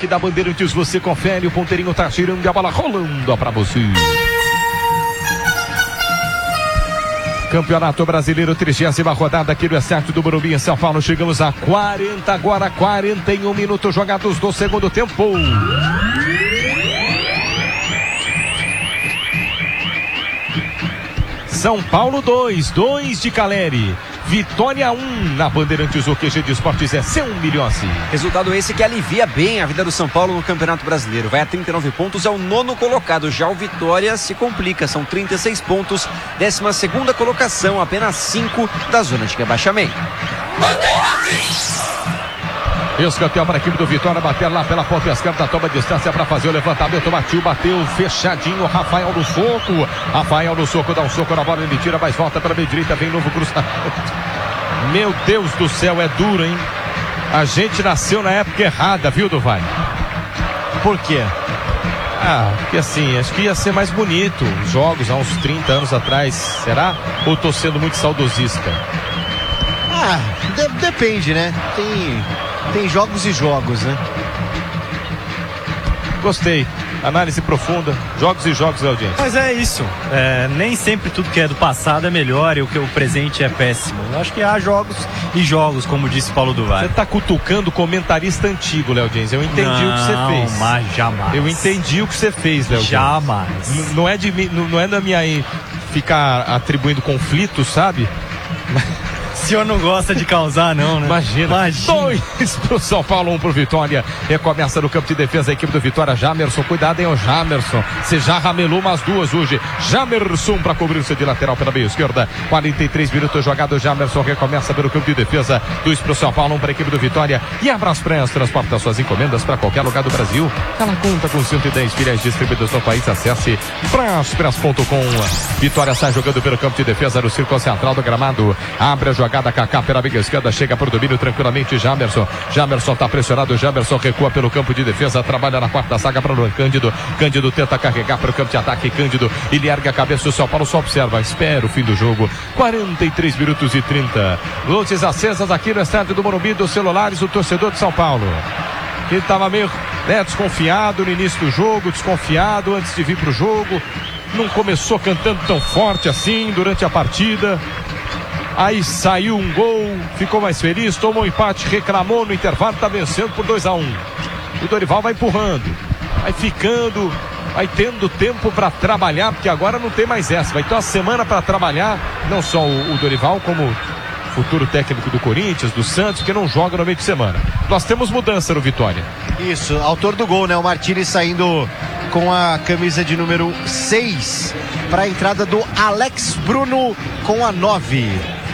ataque da Bandeirantes, você confere, o ponteirinho tá girando e a bola rolando pra você. Campeonato Brasileiro, 30ª rodada aqui no estádio do Morumbi em São Paulo. Chegamos a 41 minutos jogados do segundo tempo. São Paulo 2 de Caleri. Vitória 1 na Bandeirantes, o QG de Esportes é seu Milhossi. Resultado esse que alivia bem a vida do São Paulo no Campeonato Brasileiro. Vai a 39 pontos, é o 9º colocado. Já o Vitória se complica, são 36 pontos. 12ª colocação, apenas 5 da zona de rebaixamento. Escanteio para a equipe do Vitória, bater lá pela ponta esquerda, toma distância para fazer o levantamento, bateu fechadinho, Rafael no soco, dá um soco na bola, ele tira, mas volta para a meia direita, vem novo cruzamento. Meu Deus do céu, é duro, hein? A gente nasceu na época errada, viu, Duvai? Por quê? Porque assim, acho que ia ser mais bonito os jogos há uns 30 anos atrás, será? Ou tô sendo muito saudosista? Depende, né? Tem jogos e jogos, né? Gostei. Análise profunda. Jogos e jogos, audiência. Mas é isso. Nem sempre tudo que é do passado é melhor e o que o presente é péssimo. Eu acho que há jogos e jogos, como disse Paulo do Vale. Você tá cutucando o comentarista antigo, Léo Dias. Eu entendi o que você fez. Mas jamais. Eu entendi o que você fez, Léo Dias. Jamais. Não é da minha ficar atribuindo conflitos, sabe? O senhor não gosta de causar, não, né? Imagina. 2 pro São Paulo, 1 pro Vitória. Recomeça no campo de defesa a equipe do Vitória. Jamerson, cuidado, hein, o Jamerson. Você já ramelou umas duas hoje. Jamerson para cobrir-se de lateral pela meia esquerda. 43 minutos jogado. Jamerson recomeça pelo campo de defesa. 2 pro São Paulo, 1 para a equipe do Vitória. E a Braspress transporta suas encomendas para qualquer lugar do Brasil. Ela conta com 110 filiais distribuídas no país. Acesse braspress.com. Vitória sai jogando pelo campo de defesa no círculo central do gramado. Abre a jogada. Kaká pela meia esquerda, chega para o domínio tranquilamente. Jamerson tá pressionado. Jamerson recua pelo campo de defesa, trabalha na quarta zaga para o Cândido tenta carregar para o campo de ataque. Cândido, ele ergue a cabeça. O São Paulo só observa, espera o fim do jogo. 43 minutos e 30. Luzes acesas aqui no estádio do Morumbi, dos celulares, o torcedor de São Paulo. Ele estava meio desconfiado no início do jogo, desconfiado antes de vir para o jogo. Não começou cantando tão forte assim durante a partida. Aí saiu um gol, ficou mais feliz, tomou um empate, reclamou no intervalo, tá vencendo por 2-1. O Dorival vai empurrando, vai ficando, vai tendo tempo para trabalhar, porque agora não tem mais essa. Vai ter uma semana para trabalhar, não só o Dorival, como futuro técnico do Corinthians, do Santos, que não joga no meio de semana. Nós temos mudança no Vitória. Isso, autor do gol, né? O Martínez saindo com a camisa de número 6 para a entrada do Alex Bruno com a 9.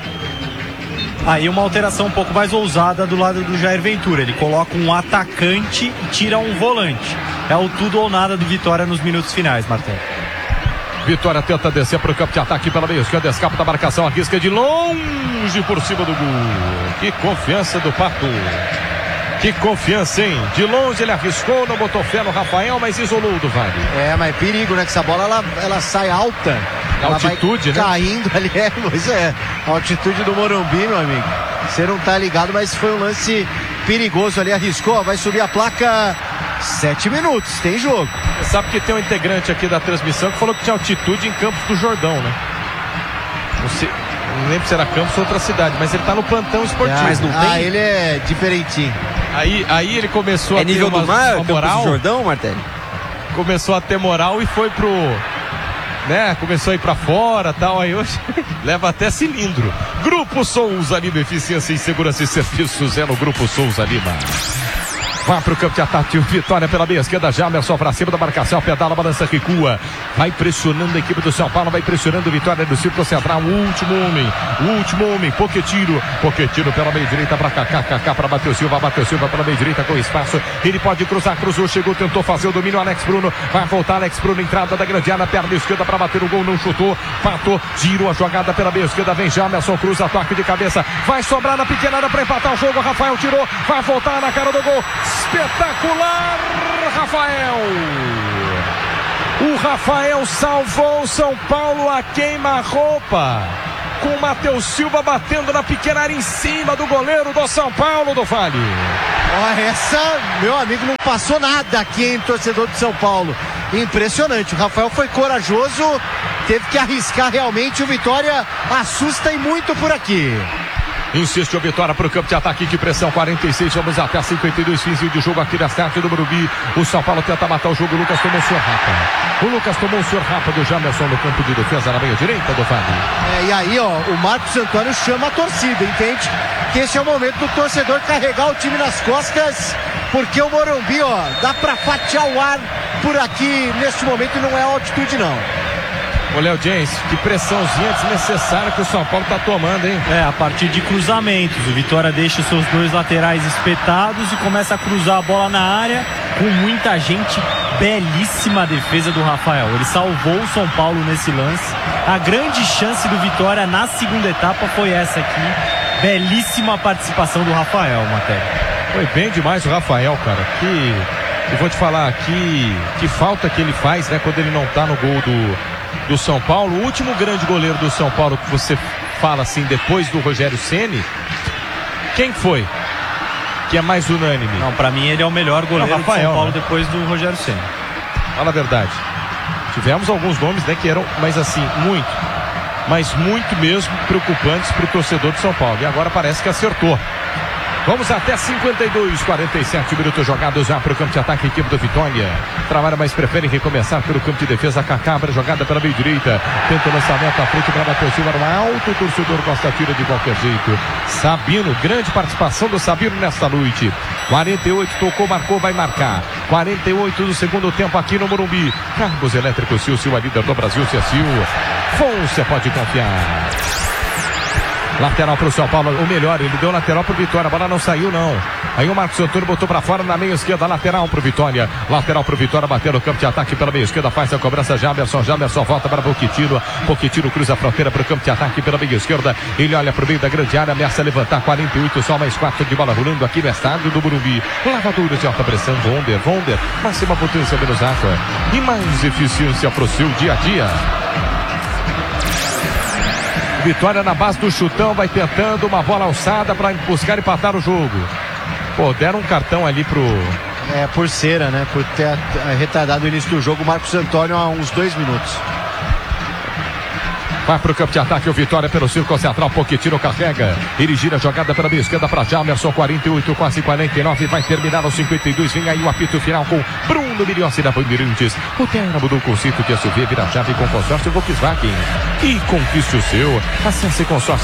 Aí uma alteração um pouco mais ousada do lado do Jair Ventura. Ele coloca um atacante e tira um volante. É o tudo ou nada do Vitória nos minutos finais, Martelo. Vitória tenta descer para o campo de ataque pela meia esquerda, escapa da marcação, arrisca de longe por cima do gol. Que confiança do Pato. Que confiança, hein? De longe ele arriscou, não botou fé no Rafael, mas isolou do Vale. Mas é perigo, né? Que essa bola ela sai alta. A altitude, né? Caindo ali, pois é. A altitude do Morumbi, meu amigo. Você não tá ligado, mas foi um lance perigoso ali. Arriscou, vai subir a placa. 7 minutos, tem jogo. Você sabe que tem um integrante aqui da transmissão que falou que tinha altitude em Campos do Jordão, né? Não lembro se era Campos ou outra cidade, mas ele tá no plantão esportivo. Mas não tem? Ele é diferentinho. Aí ele começou a ter nível do mar, uma moral. Campos do Jordão, Martelli? Começou a ter moral e foi pro... começou a ir pra fora, tal, aí hoje leva até cilindro. Grupo Souza Lima, eficiência em segurança e serviços é no Grupo Souza Lima. Vai pro campo de ataque, Vitória pela meia esquerda, Jamerson pra cima da marcação, pedala, balança, recua. Vai pressionando a equipe do São Paulo, vai pressionando a Vitória do círculo central. O último homem, Poquetino pela meia direita pra Kaká pra Matheus Silva pela meia direita com espaço. Ele pode cruzou, chegou, tentou fazer o domínio, Alex Bruno. Vai voltar, Alex Bruno, entrada da grande área, perna esquerda pra bater o gol, não chutou. Patou, girou a jogada pela meia esquerda, vem Jamerson, cruza, toque de cabeça. Vai sobrar na pequena área pra empatar o jogo, Rafael tirou, vai voltar na cara do gol. Espetacular, Rafael! O Rafael salvou o São Paulo a queima-roupa. com o Matheus Silva batendo na pequena área em cima do goleiro do São Paulo, do Vale. Ó, essa, meu amigo, não passou nada aqui, hein, torcedor de São Paulo. Impressionante, o Rafael foi corajoso, teve que arriscar realmente. O Vitória assusta e muito por aqui. Insiste o Vitória para o campo de ataque, de pressão, 46, vamos até 52, finzinho de jogo aqui na estátua do Morumbi. O São Paulo tenta matar o jogo, o Lucas tomou o senhor rapa. O Lucas tomou o senhor rapa do Jamerson no campo de defesa na meia direita do Vale. E aí, ó, o Marcos Antônio chama a torcida, entende? Que esse é o momento do torcedor carregar o time nas costas, porque o Morumbi, ó, dá pra fatiar o ar por aqui neste momento e não é altitude não. Ô Léo James, que pressãozinha desnecessária que o São Paulo tá tomando, hein? A partir de cruzamentos, o Vitória deixa os seus dois laterais espetados e começa a cruzar a bola na área com muita gente. Belíssima defesa do Rafael, ele salvou o São Paulo nesse lance. A grande chance do Vitória na segunda etapa foi essa aqui. Belíssima participação do Rafael, Matéria. Foi bem demais o Rafael, cara. Eu vou te falar aqui, que falta que ele faz, né, quando ele não tá no gol do São Paulo. O último grande goleiro do São Paulo que você fala assim, depois do Rogério Ceni, quem foi? Que é mais unânime? Não, pra mim ele é o melhor goleiro do São Paulo, né? Depois do Rogério Ceni. Fala a verdade. Tivemos alguns nomes, né, que eram, mas assim, muito mesmo preocupantes pro torcedor de São Paulo. E agora parece que acertou. Vamos até 52, 47 minutos jogados já para o campo de ataque, equipe do Vitória. Trabalha, mas prefere recomeçar pelo campo de defesa. Cacabra, jogada pela meia direita. Tenta o lançamento à frente para Matheus Silva. No alto, o torcedor gosta, tira de qualquer jeito. Sabino, grande participação do Sabino nesta noite. 48, tocou, marcou, vai marcar. 48 do segundo tempo aqui no Morumbi. Cargos elétricos, Sil, a líder do Brasil, Sil. Você pode confiar. Lateral para o São Paulo, o melhor, ele deu lateral para o Vitória, a bola não saiu não. Aí o Marcos Antônio botou para fora na meia esquerda, lateral para o Vitória. Lateral para o Vitória, bateu no campo de ataque pela meia esquerda, faz a cobrança Jamerson volta para Boquitino. Boquitino cruza a fronteira para o campo de ataque pela meia esquerda. Ele olha para o meio da grande área, ameaça levantar, 48, só mais 4 de bola rolando aqui no estádio do Morumbi. Lavadores de alta pressão, Wonder, máxima potência menos água e mais eficiência para o seu dia a dia. Vitória na base do chutão, vai tentando uma bola alçada para buscar empatar o jogo. Pô, deram um cartão ali pro... por cera, né? Por ter retardado o início do jogo. Marcos Antônio há uns 2 minutos. Vai pro campo de ataque o Vitória pelo círculo central, Pochettino carrega, ele gira a jogada pela meia esquerda para Jamerson, 48, quase 49, vai terminar aos 52, vem aí o apito final com Bruno Miriossi da Bandeirantes. O Terra mudou o conceito de SUV, vira chave com consórcio Volkswagen e conquiste o seu. Acesse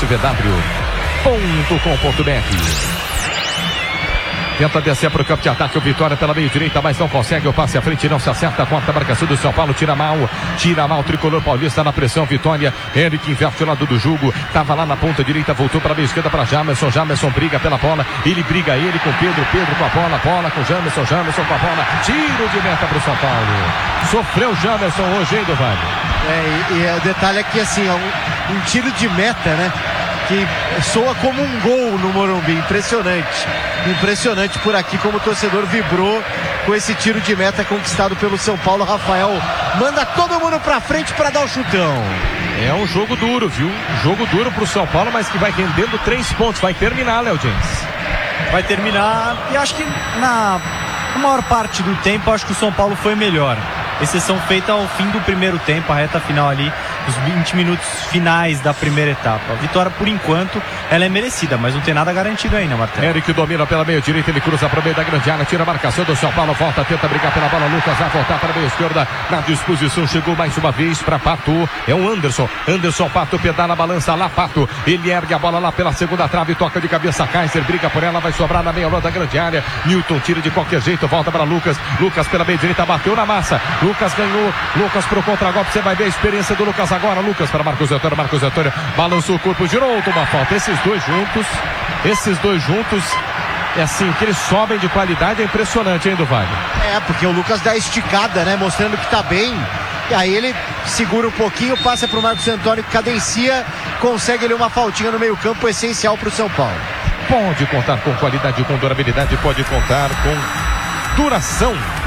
consórcioVW.com.br. Tenta descer para o campo de ataque, o Vitória pela meia direita, mas não consegue, o passe à frente não se acerta, quarta a marcação do São Paulo, tira mal o tricolor paulista na pressão, Vitória, ele que inverte o lado do jogo, tava lá na ponta direita, voltou para a meia esquerda para Jamerson briga pela bola, ele briga com Pedro com a bola com Jamerson com a bola, tiro de meta para o São Paulo, sofreu Jamerson hoje, hein, do Vale? O detalhe é que assim, é um tiro de meta, né? Que soa como um gol no Morumbi, impressionante por aqui como o torcedor vibrou com esse tiro de meta conquistado pelo São Paulo. Rafael manda todo mundo pra frente para dar o chutão. É um jogo duro, viu? Jogo duro pro São Paulo, mas que vai rendendo 3 pontos, vai terminar, Léo James. Vai terminar, e acho que na maior parte do tempo, acho que o São Paulo foi melhor. Exceção feita ao fim do primeiro tempo, a reta final ali, os 20 minutos finais da primeira etapa. A vitória, por enquanto, ela é merecida, mas não tem nada garantido ainda, Martelo. Eric domina pela meia direita, ele cruza para o meio da grande área, tira a marcação do São Paulo, volta, tenta brigar pela bola, Lucas vai voltar para a meia esquerda, na disposição, chegou mais uma vez para Pato, é o Anderson, Pato pedala, balança lá, Pato, ele ergue a bola lá pela segunda trave, toca de cabeça, Kaiser, briga por ela, vai sobrar na meia hora da grande área, Newton tira de qualquer jeito, volta para Lucas pela meia direita, bateu na massa, Lucas ganhou, Lucas pro contra-golpe, você vai ver a experiência do Lucas agora, Lucas para Marcos Antônio, balançou o corpo, girou, toma falta, esses dois juntos, é assim, que eles sobem de qualidade, é impressionante, hein, do Vale? Porque o Lucas dá esticada, né, mostrando que tá bem, e aí ele segura um pouquinho, passa pro Marcos Antônio, cadencia, consegue ele uma faltinha no meio campo, essencial pro São Paulo. Pode contar com qualidade, com durabilidade, pode contar com duração.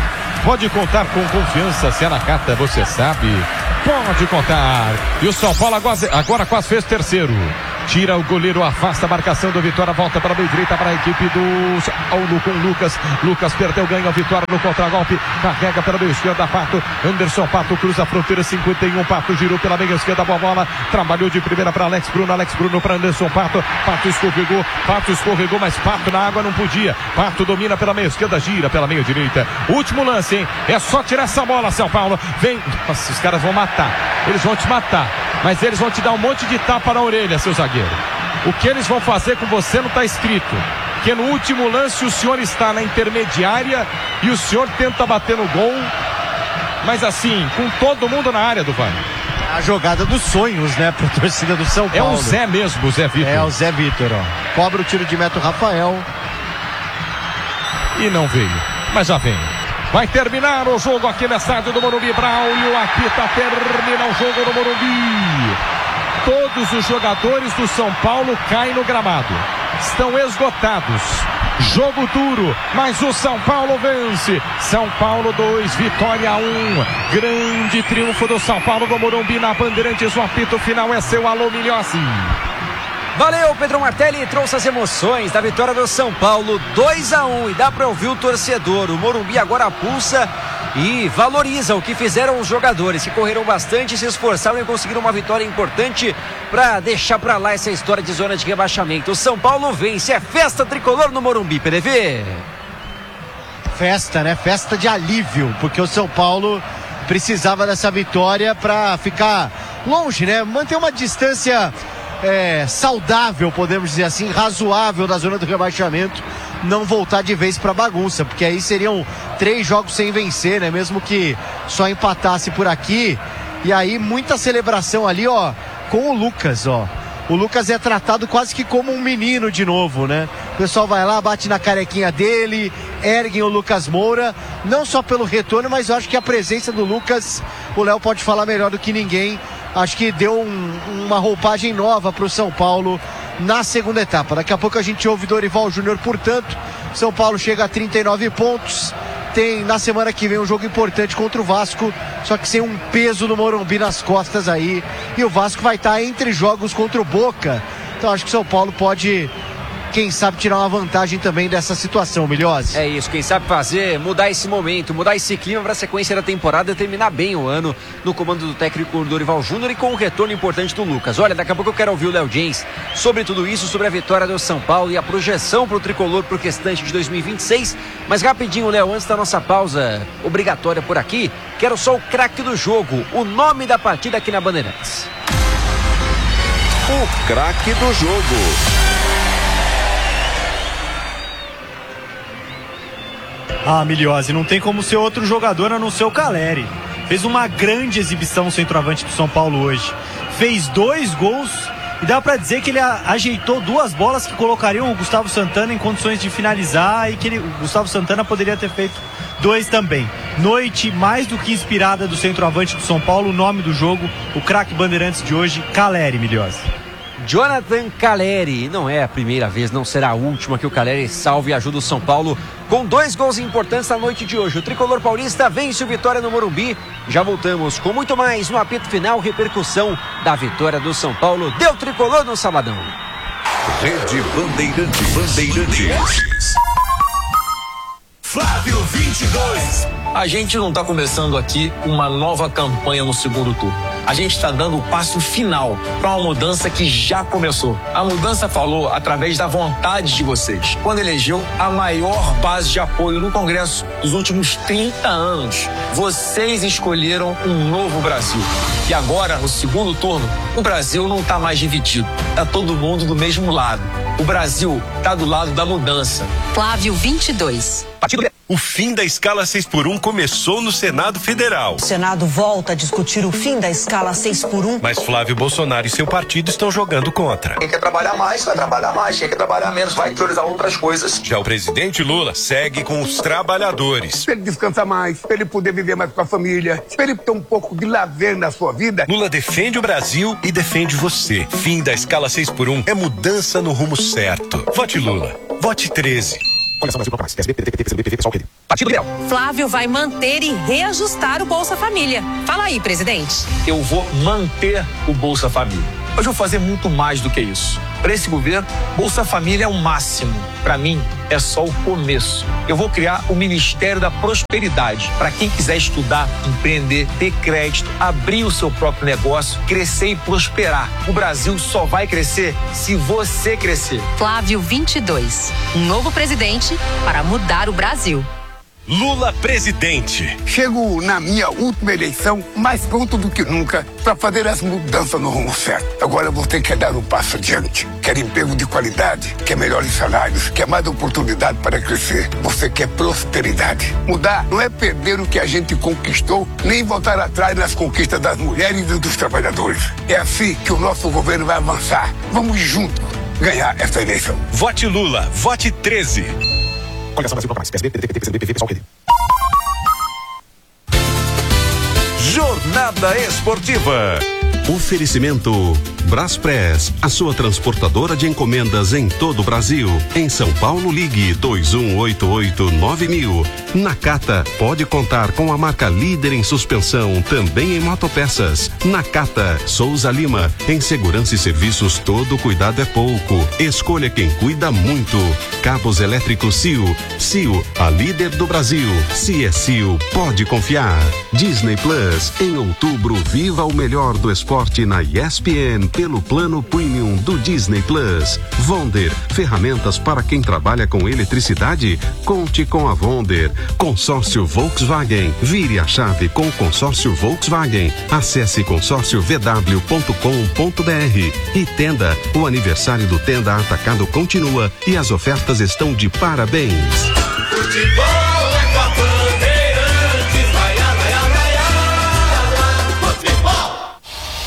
Pode contar com confiança, se é na carta, você sabe. Pode contar. E o São Paulo agora quase fez terceiro. Tira o goleiro, afasta a marcação do Vitória, volta para a meia direita para a equipe do Paulo com o Lucas. Lucas perdeu, ganha o Vitória no contragolpe, carrega pela meia esquerda, Pato, Anderson Pato cruza a fronteira, 51, Pato girou pela meia esquerda, boa bola, trabalhou de primeira para Alex Bruno para Anderson Pato, Pato escorregou, mas Pato na água não podia, Pato domina pela meia esquerda, gira pela meia direita, último lance, hein? É só tirar essa bola, São Paulo, vem, nossa, os caras vão matar, eles vão te matar, mas eles vão te dar um monte de tapa na orelha, seu zagueiro. O que eles vão fazer com você não está escrito. Porque no último lance o senhor está na intermediária e o senhor tenta bater no gol. Mas assim, com todo mundo na área do Vani. A jogada dos sonhos, né, para a torcida do São Paulo. É o Zé mesmo, o Zé Vitor. É o Zé Vitor, ó. Cobra o tiro de meta o Rafael. E não veio, mas já vem. Vai terminar o jogo aqui no estádio do Morumbi. Braulio apita, termina o jogo no Morumbi. Todos os jogadores do São Paulo caem no gramado. Estão esgotados. Jogo duro, mas o São Paulo vence. São Paulo 2, Vitória 1. Grande triunfo do São Paulo do Morumbi na Bandeirantes. O apito final é seu. Alô, Milhossi. Valeu, Pedro Martelli, trouxe as emoções da vitória do São Paulo, 2-1, e dá para ouvir o torcedor. O Morumbi agora pulsa e valoriza o que fizeram os jogadores, que correram bastante, se esforçaram e conseguiram uma vitória importante para deixar para lá essa história de zona de rebaixamento. O São Paulo vence, é festa tricolor no Morumbi, PDV. Festa, né? Festa de alívio, porque o São Paulo precisava dessa vitória para ficar longe, né? Manter uma distância saudável, podemos dizer assim, razoável da zona do rebaixamento, não voltar de vez para bagunça, porque aí seriam 3 jogos sem vencer, né? Mesmo que só empatasse por aqui, e aí muita celebração ali, ó, com o Lucas, ó. O Lucas é tratado quase que como um menino de novo, né? O pessoal vai lá, bate na carequinha dele, erguem o Lucas Moura, não só pelo retorno, mas eu acho que a presença do Lucas, o Léo pode falar melhor do que ninguém, acho que deu uma roupagem nova para o São Paulo na segunda etapa. Daqui a pouco a gente ouve Dorival Júnior, portanto, São Paulo chega a 39 pontos, tem na semana que vem um jogo importante contra o Vasco, só que sem um peso no Morumbi nas costas aí, e o Vasco vai estar entre jogos contra o Boca, então acho que o São Paulo pode, quem sabe, tirar uma vantagem também dessa situação, Milhose. É isso, quem sabe mudar esse momento, mudar esse clima para a sequência da temporada e terminar bem o ano no comando do técnico Dorival Júnior e com o retorno importante do Lucas. Olha, daqui a pouco eu quero ouvir o Léo James sobre tudo isso, sobre a vitória do São Paulo e a projeção para o tricolor para o restante de 2026. Mas rapidinho, Léo, antes da nossa pausa obrigatória por aqui, quero só o craque do jogo, o nome da partida aqui na Bandeirantes. O craque do jogo. Milhose, não tem como ser outro jogador a não ser o Caleri. Fez uma grande exibição o centroavante do São Paulo hoje. Fez 2 gols e dá pra dizer que ele ajeitou 2 bolas que colocariam o Gustavo Santana em condições de finalizar e que o Gustavo Santana poderia ter feito 2 também. Noite mais do que inspirada do centroavante do São Paulo. O nome do jogo, o craque Bandeirantes de hoje, Caleri, Milhose. Jonathan Caleri, não é a primeira vez, não será a última que o Caleri salve e ajuda o São Paulo com 2 gols importantes na noite de hoje. O tricolor paulista vence o Vitória no Morumbi. Já voltamos com muito mais no apito final, repercussão da vitória do São Paulo. Deu tricolor no sabadão. Rede Bandeirantes. Flávio 22. A gente não está começando aqui uma nova campanha no segundo turno. A gente está dando o passo final para uma mudança que já começou. A mudança falou através da vontade de vocês, quando elegeu a maior base de apoio no Congresso dos últimos 30 anos. Vocês escolheram um novo Brasil. E agora, no segundo turno, o Brasil não está mais dividido. Está todo mundo do mesmo lado. O Brasil está do lado da mudança. Flávio 22. O fim da escala 6x1 começou no Senado Federal. O Senado volta a discutir o fim da escala 6x1. Mas Flávio Bolsonaro e seu partido estão jogando contra. Quem quer trabalhar mais, vai trabalhar mais. Quem quer trabalhar menos, vai priorizar outras coisas. Já o presidente Lula segue com os trabalhadores. Pra ele descansar mais, pra ele poder viver mais com a família, pra ele ter um pouco de lazer na sua vida. Lula defende o Brasil e defende você. Fim da escala 6x1 é mudança no rumo certo. Vote Lula. Vote 13. Partido Liberal. Flávio vai manter e reajustar o Bolsa Família. Fala aí, presidente. Eu vou manter o Bolsa Família. Mas eu vou fazer muito mais do que isso. Para esse governo, Bolsa Família é o máximo. Para mim, é só o começo. Eu vou criar o Ministério da Prosperidade para quem quiser estudar, empreender, ter crédito, abrir o seu próprio negócio, crescer e prosperar. O Brasil só vai crescer se você crescer. Flávio 22. Um novo presidente para mudar o Brasil. Lula presidente. Chego na minha última eleição mais pronto do que nunca para fazer as mudanças no rumo certo. Agora você quer dar um passo adiante. Quer emprego de qualidade, quer melhores salários, quer mais oportunidade para crescer. Você quer prosperidade. Mudar não é perder o que a gente conquistou, nem voltar atrás nas conquistas das mulheres e dos trabalhadores. É assim que o nosso governo vai avançar. Vamos juntos ganhar essa eleição. Vote Lula, vote 13. Jornada Esportiva. Oferecimento Braspress, a sua transportadora de encomendas em todo o Brasil. Em São Paulo, ligue 2188-9000. Nakata pode contar com a marca líder em suspensão, também em motopeças. Nakata, Souza Lima, em segurança e serviços todo cuidado é pouco. Escolha quem cuida muito. Cabos elétricos Sil. Sil, a líder do Brasil. Se é Sil, pode confiar. Disney Plus, em outubro, viva o melhor do esporte na ESPN pelo plano premium do Disney Plus. Vonder, ferramentas para quem trabalha com eletricidade? Conte com a Vonder. Consórcio Volkswagen, vire a chave com o consórcio Volkswagen. Acesse consórciovw.com.br. E Tenda, o aniversário do Tenda Atacado continua e as ofertas estão de parabéns. Futebol é com a Bandeirantes, vai, futebol.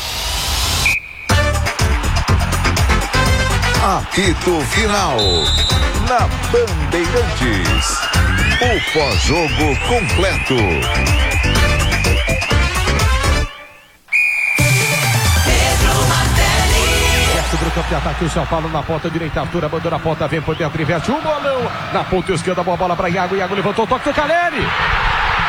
Apito final na Bandeirantes. O pós-jogo completo. Sobre o campo de ataque, o São Paulo na ponta direita, Arthur abandona a ponta, vem por dentro, inverte um bolão na ponta esquerda, boa bola para Iago, Iago levantou o toque do Caleri.